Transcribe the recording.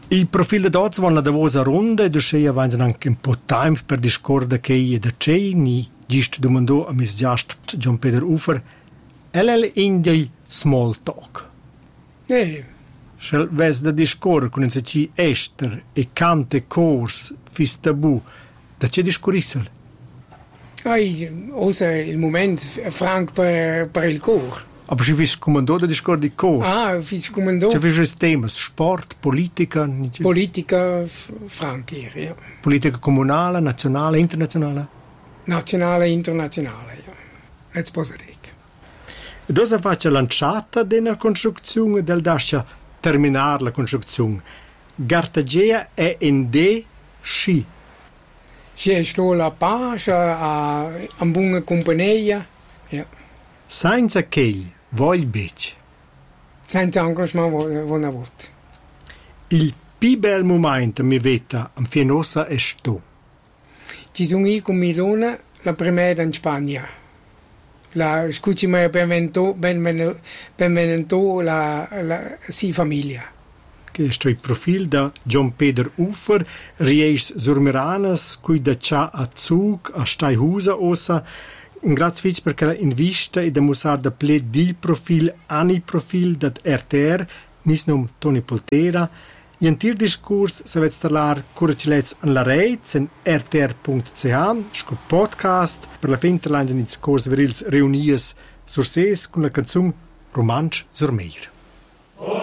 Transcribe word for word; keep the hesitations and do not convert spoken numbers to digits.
Il profilo d'Oz va la davosa ronda e dusce avanti anche un po' tempo per discorda che e da c'è ni gist domandò a Miss Just John Peter Ufer el el in del small talk. Eh, Schel ves da discor con un ci ester e cante cors fis tabù da c'è discorissel. ai, osa il momento franc per, per il cor. Aber si vis comandò da discor di cor. Ah, vice comandò. C'è vis temas sport, politica, ni- Politica f- franc hier, ja. politica comunale, nazionale, internazionale. Nazionale e internazionale, ja. Let's positive. E dosa faccia lanciata della costruzione del dascia terminare la costruzione. Gartagea è in de sci. C'è sto la pace a una buona compagnia, ja. Senza che voglio bec. Senza engagement buona volta. Il più bel momento mi veta am fienosa è sto. Ci sono io con mia donna la prima in Spagna. La scusi mai benvenuto, benvenuto, benvenuto la, la si famiglia. Che è il profilo da John Peter Ufer, Ries Surmeranas, cui da c'ha a Zug, a Steihusa ossa. Un grazie perché in vista e da musar da ple di profil, ani profil da R T R, nis nom Toni Poltera. In tir discurs se vet stalar curacilets an la reit en r t r punct c h, sco podcast per la finterlands in discurs virils reunies sur ses con la canzun Romansch sur Meir.